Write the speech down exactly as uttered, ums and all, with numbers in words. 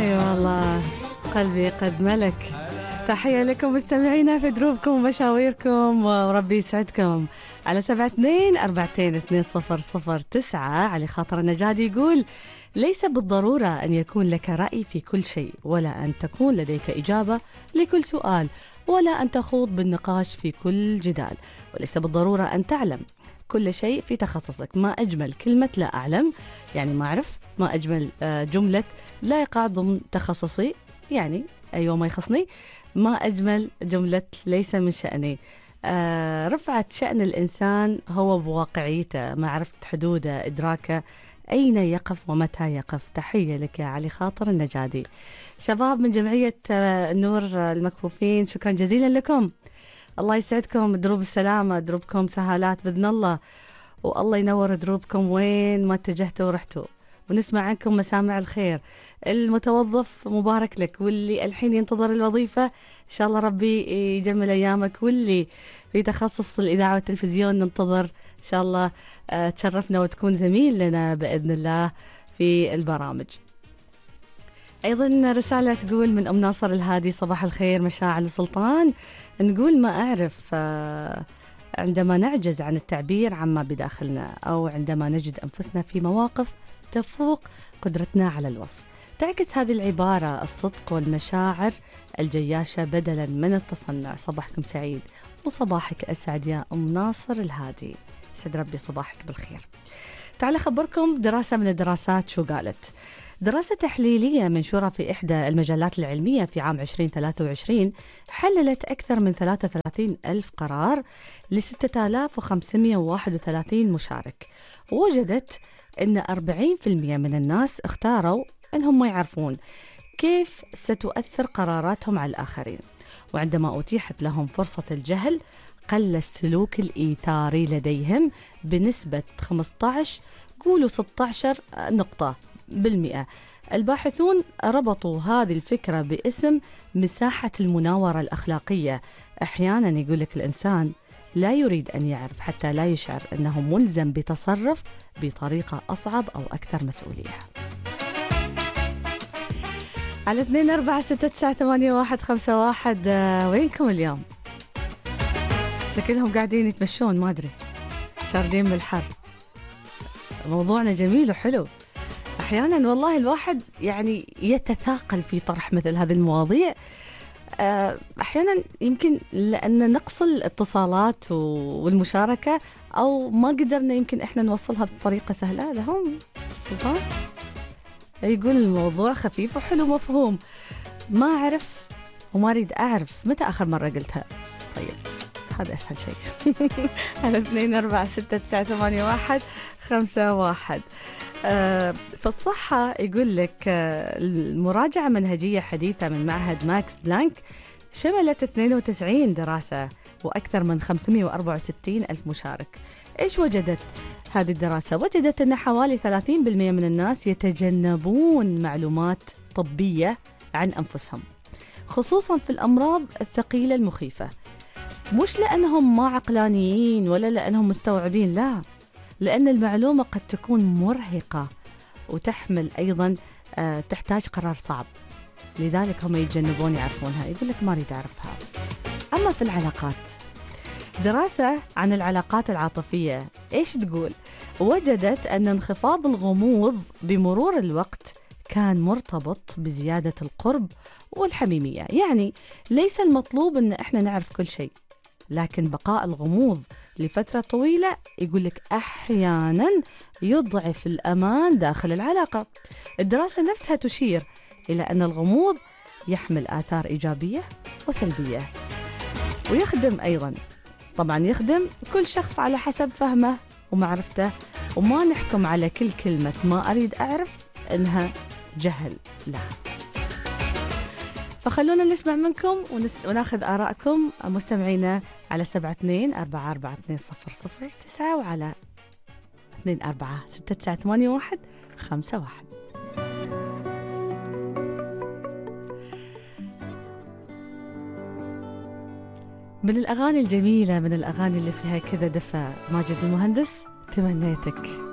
اي والله قلبي قد ملك. تحية لكم مستمعينا في دروبكم ومشاويركم وربي يسعدكم. على سبعة اثنين أربعتين اثنين صفر صفر تسعة. علي خاطر النجادي يقول: ليس بالضرورة أن يكون لك رأي في كل شيء، ولا أن تكون لديك إجابة لكل سؤال، ولا أن تخوض بالنقاش في كل جدال، وليس بالضرورة أن تعلم كل شيء في تخصصك. ما أجمل كلمة لا أعلم، يعني ما أعرف. ما أجمل جملة لا يقع ضمن تخصصي، يعني أيوة ما يخصني. ما أجمل جملة ليس من شأني. آه رفعت شأن الإنسان هو بواقعيته، معرفة حدوده، إدراكه أين يقف ومتى يقف. تحية لك يا علي خاطر النجادي. شباب من جمعية النور المكفوفين، شكرا جزيلا لكم. الله يسعدكم، دروب السلامة، دروبكم سهالات بإذن الله، والله ينور دروبكم وين ما اتجهتوا ورحتوا، ونسمع عنكم مسامع الخير. المتوظف مبارك لك، واللي الحين ينتظر الوظيفة إن شاء الله ربي يجمل أيامك، واللي في تخصص الإذاعة والتلفزيون ننتظر إن شاء الله تشرفنا وتكون زميل لنا بإذن الله في البرامج. أيضا رسالة تقول من أم ناصر الهادي: صباح الخير مشاعل سلطان. نقول ما أعرف عندما نعجز عن التعبير عما بداخلنا، أو عندما نجد أنفسنا في مواقف تفوق قدرتنا على الوصف، تعكس هذه العبارة الصدق والمشاعر الجياشة بدلا من التصنع. صباحكم سعيد وصباحك أسعد يا أم ناصر الهادي، سعد ربي صباحك بالخير. تعال أخبركم دراسة من الدراسات شو قالت. دراسة تحليلية منشورة في إحدى المجلات العلمية في عام عشرين ثلاثة وعشرين حللت أكثر من ثلاثة وثلاثين ألف قرار لستة آلاف وخمسمئة وواحد وثلاثين مشارك، ووجدت أن أربعين بالمئة من الناس اختاروا أنهم ما يعرفون كيف ستؤثر قراراتهم على الآخرين، وعندما أتيحت لهم فرصة الجهل قل السلوك الإيثاري لديهم بنسبة خمسة عشر قولوا ستة عشر نقطة بالمئة. الباحثون ربطوا هذه الفكرة باسم مساحة المناورة الأخلاقية. أحيانا يقول لك الإنسان لا يريد أن يعرف حتى لا يشعر أنه ملزم بتصرف بطريقة أصعب أو أكثر مسؤولية. على اثنين أربعة ستة تسعة ثمانية واحد خمسة واحد. وينكم اليوم؟ شكلهم قاعدين يتمشون، ما أدري، شاردين من الحر. موضوعنا جميل وحلو. أحيانا والله الواحد يعني يتثاقل في طرح مثل هذه المواضيع. أحيانا يمكن لأن نقص الاتصالات والمشاركة، أو ما قدرنا يمكن إحنا نوصلها بطريقة سهلة لهم. سلطان يقول الموضوع خفيف وحلو مفهوم. ما أعرف وما أريد أعرف. متى آخر مرة قلتها؟ طيب هذا أسهل شيء. على اثنين أربعة ستة تسعة ثمانية واحد خمسة واحد. آه في الصحة يقول لك آه المراجعة منهجية حديثة من معهد ماكس بلانك شملت اثنين وتسعين دراسة وأكثر من خمسمئة وأربعة وستين ألف مشارك. إيش وجدت هذه الدراسة؟ وجدت أن حوالي ثلاثين بالمئة من الناس يتجنبون معلومات طبية عن أنفسهم، خصوصا في الأمراض الثقيلة المخيفة. مش لأنهم ما عقلانيين ولا لأنهم مستوعبين، لا، لأن المعلومة قد تكون مرهقة وتحمل أيضا آه تحتاج قرار صعب، لذلك هم يتجنبون يعرفونها. يقول لك ما أريد أعرفها. أما في العلاقات، دراسة عن العلاقات العاطفية إيش تقول؟ وجدت أن انخفاض الغموض بمرور الوقت كان مرتبط بزيادة القرب والحميمية. يعني ليس المطلوب أن إحنا نعرف كل شيء، لكن بقاء الغموض لفترة طويلة يقول لك أحيانا يضعف الأمان داخل العلاقة. الدراسة نفسها تشير إلى أن الغموض يحمل آثار إيجابية وسلبية، ويخدم أيضا، طبعا يخدم كل شخص على حسب فهمه ومعرفته، وما نحكم على كل كلمة ما أريد أعرف إنها جهل، لا. فخلونا نسمع منكم ونس... وناخذ آراءكم مستمعينا على سبعة اثنين أربعة أربعة اثنين صفر صفر تسعة وعلى اثنين أربعة ستة تسعة ثمانية واحد خمسة واحد. من الأغاني الجميلة، من الأغاني اللي فيها كذا دفى، ماجد المهندس، تمنيتك.